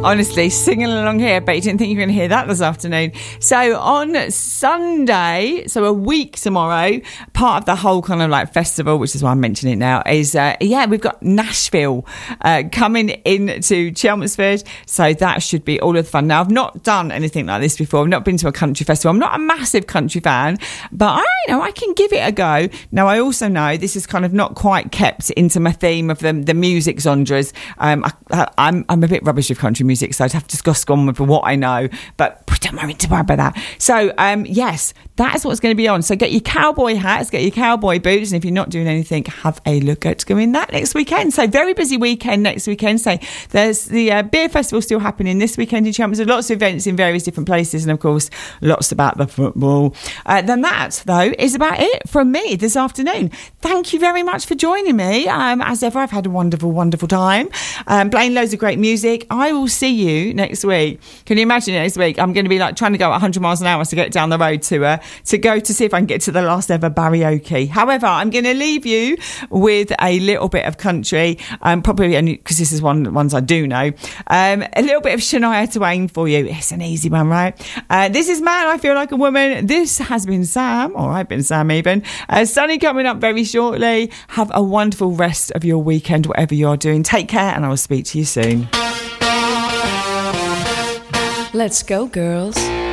Honestly, singing along here, but you didn't think you were going to hear that this afternoon. So on Sunday, so a week tomorrow, part of the whole kind of like festival, which is why I'm mentioning it now, is, we've got Nashville coming into Chelmsford. So that should be all of the fun. Now, I've not done anything like this before. I've not been to a country festival. I'm not a massive country fan, but I can give it a go. Now, I also know this is kind of not quite kept into my theme of the music genres. I'm a bit rubbish with country music, so I'd have to just go on with what I know, but don't worry about that. So yes, that is what's going to be on. So get your cowboy hats, get your cowboy boots, and if you're not doing anything, have a look at doing that next weekend. So very busy weekend next weekend. So there's the beer festival still happening this weekend in Chelmsford. Lots of events in various different places, and of course lots about the football. Then that though is about it from me this afternoon. Thank you very much for joining me. As ever, I've had a wonderful time playing loads of great music. I will see you next week. Can you imagine next week I'm going to be like trying to go at 100 miles an hour to get down the road to go to see if I can get to the last ever karaoke. However, I'm going to leave you with a little bit of country, probably only because this is one of the ones I do know. A little bit of Shania Twain for you. It's an easy one, right? This is Man, I Feel Like a Woman. This has been Sam, or I've been Sam even. Sunny coming up very shortly. Have a wonderful rest of your weekend, whatever you're doing. Take care, and I will speak to you soon. Let's go, girls.